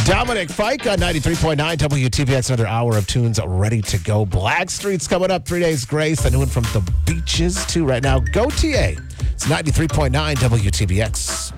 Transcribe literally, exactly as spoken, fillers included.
Dominic Fike on ninety-three point nine W T B X. Another hour of tunes ready to go. Blackstreet's coming up. Three Days Grace. The new one from The Beaches, too, right now. Go T A. It's ninety-three point nine W T B X.